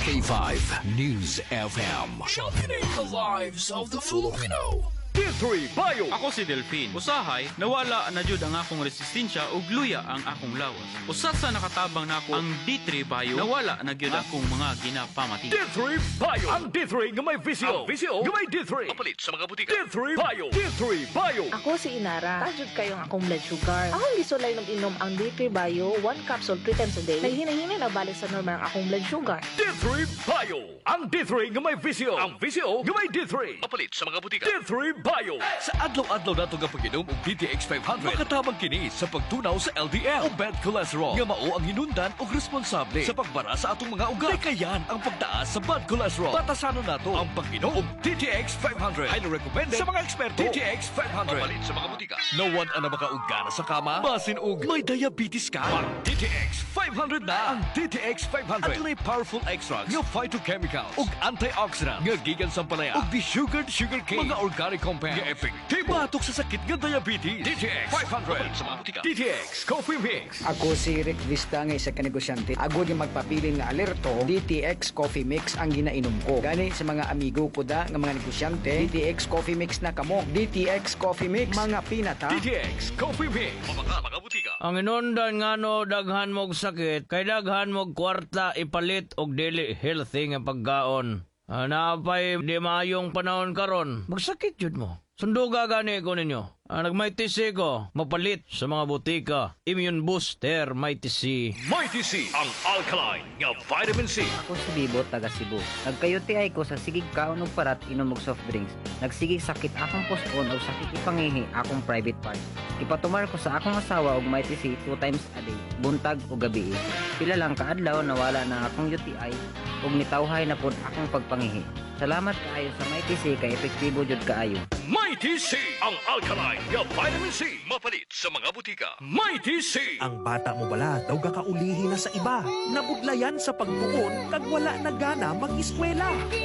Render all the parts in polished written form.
K5 News FM. Championing the lives of the Filipino. D3 Bio. Ako si Delphine. Usahay, nawala na jud ang akong resistensya ug luya ang akong lawas. Usa sa nakatabang nako ang D3 Bio, nawala na gyud akong mga ginapamati. D3 Bio. Ang D3 nga may visyo. Ang visyo nga may D3. Kapalit sa mga butika. D3 Bio. D3 Bio. Ako si Inara. Tajud kayong akong blood sugar. Akong gisulay ng inom ang D3 Bio, 1 capsule 3 times a day. Naghinay-hinay na balik sa normal ang akong blood sugar. D3 Bio. Ang D3 nga may visyo. Ang visyo nga may D3. Kapalit sa mga butika. D3 Bio. Sa adlaw-adlaw nato nga pag-inom og DTX 500, makatabang kini sa pagtunaw sa LDL o bad cholesterol nga mao ang hinundan og responsable sa pagbara sa atong mga ugat. Kayan ang pagtaas sa bad cholesterol. Batasanon nato ang pag-inom og DTX 500. Highly recommended sa mga eksperto. DTX 500. Kapalit sa mga butika. Nawan ang makaugana sa kama, basin og may diabetes ka. Ang DTX 500 na. Ang DTX 500 at may powerful extracts nga phytochemicals ug antioxidant nga gikan sa palaya ug desugared sugarcane, mga organic compounds nga epektibo batok sa sakit nga diabetes. DTX 500 sa mga butika. DTX Coffee Mix. Ako si Rick Vista nga isa ka negosyante. Agod yung magpapili nga alerto, DTX Coffee Mix ang ginainom ko. Gani sa mga amigo ko da nga mga negosyante, DTX Coffee Mix na kamo. DTX Coffee Mix, mga pinata. DTX Coffee Mix. Mga butika. Ang inundan nga no, daghan mog sakit, kay daghan mog kwarta ipalit og dili healthy nga pagkaon. Napay di maayong panahon karon, magsakit jud mo. Sunduga gani ko ninyo. Nagmighty C ko, mapalit sa mga butika. Immune Booster Mighty C. Mighty C, ang alkaline nga vitamin C. Ako si Bibo, taga Cebu. Nagkayuti ko sa sigig kaon og parat inom og soft drinks. Nagsigig sakit akong puson o sakit ipangihi akong private part. Ipatumar ko sa akong asawa og Mighty C 2 times a day, buntag o gabi. Pila lang kaadlaw nawala na akong UTI ug nitawhay na pud akong pagpangihi. Salamat kaayo sa Mighty C kay epektibo jud kaayo. Mighty C, ang alkaline nga vitamin C. Mapalit sa mga butika. Mighty C. Ang bata mo bala daw gakaulihi na sa iba. Nabudlayan sa pagbuon kag wala na gana mag-eskwela.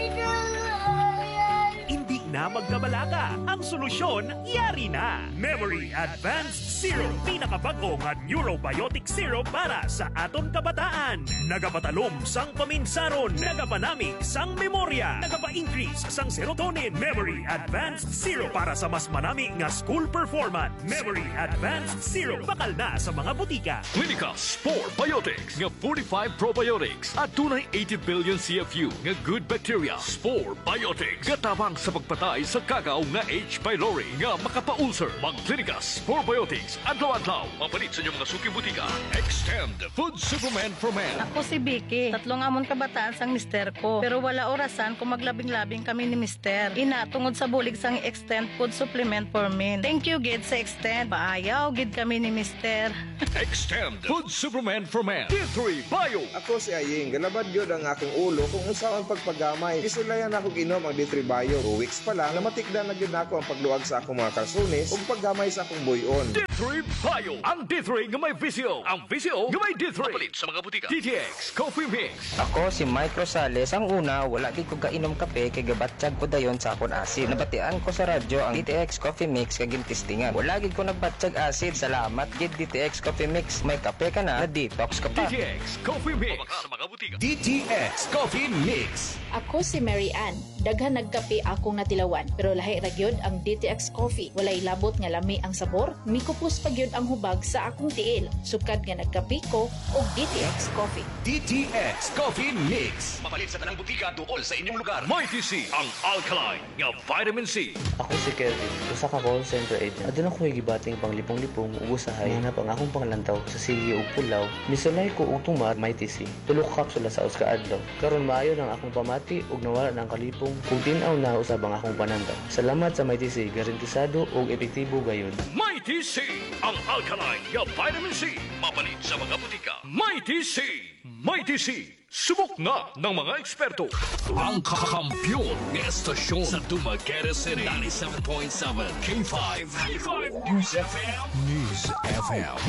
Hindi na magkabalaga. Ang solusyon, yari na. Memory Advanced Syrup. Pinakabago nga neurobiotic syrup para sa aton kabataan. Nagapatalom sang paminsaron. Nagapanamig sang memorya. Nagapa-increase sang serotonin. Memory Advanced Syrup para sa mas manami nga school performance. Memory Advanced Syrup. Bakal na sa mga butika. Clinical Spore Biotics nga 45 probiotics at tunay 80 billion CFU nga good bacteria. Spore Biotics gatabang sa pagpatay sa kagaw nga H. pylori nga makapaulcer. Mag-Clinical Spore Biotics adlaw-adlaw. Mapalit sa inyong mga suking butika. Extend Food Supplement for Men. Ako si Vicky. Tatlong amon kabataan sang mister ko. Pero wala orasan kung maglabing-labing kami ni mister. Ina, tungod sa bulig sang Extend Food Supplement for Men. Thank you, Gid, sa Extend. Paayaw, Gid kami ni mister. Extend Food Supplement for Men. D3 Bio. Ako si Aying, galabad yun ang aking ulo kung usaw ang pagpagamay. Isulayan ako inom ang D3 Bio. 2 weeks pa lang, namatikdan na yun ako ang pagluwag sa akong mga kalsones ug paggamay sa akong buyon. D3 Bio. Ang D3 nga may visyo. Ang visyo nga may D3. Mapalit sa mga butika. DTX Coffee Mix. Ako si Mike Rosales. Ang una, wala gid ko kainom kape kay gabatsyag ko dayon sa akon asid. Nabatian ko sa radyo ang DTX Coffee Mix kay gintistingan. Wala gid ko nagbatsyag asid. Salamat gid DTX Coffee Mix. May kape ka na detox ka pa. DTX Coffee Mix. Sa mga butika. DTX Coffee Mix. Ako si Mary Ann. Daghan nagkape akong natilawan, pero lahi ra gyud ang DTX Coffee. Walay labot nga lami ang sabor, mikupos pa gyud ang hubag sa akong tiil. Sukad nga nagkape ko og DTX Coffee. DTX Coffee Mix. Mapalit sa tanang butika tuol sa inyong lugar. Mighty C, ang alkaline nga vitamin C. Ako si Kelvin, usa ka call center agent. Adun ako gibating panglipong-lipong ug usahay hanap ang akong panglantaw sa sige ug pulaw. Misulay ko og tumar Mighty C. Tulo ka kapsula sa uska adlaw. Karon maayo nang akong pamati ug nawala nang kalipong kung tinaw na usab ang akong panandaw. Salamat sa Mighty C, garantisado ug epektibo gayon. Mighty C, ang alkaline nga vitamin C. Mapalit sa mga butika. Mighty C, Mighty C. Subok na ng mga eksperto. Ang kakampiyon ng estasyon sa Dumaguete City. 97.7 K5 News FM. News FM.